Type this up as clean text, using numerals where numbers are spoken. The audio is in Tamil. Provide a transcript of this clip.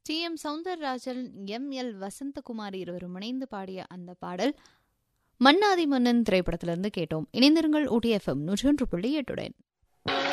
டி.எம். சௌந்தரராஜன், எம்.எல். வசந்தகுமார் இருவரும் இணைந்து பாடிய அந்த பாடல் மன்னாதி மன்னன் திரைப்படத்திலிருந்து கேட்டோம். இணைந்திருங்கள் ஊட்டி FM 101.8.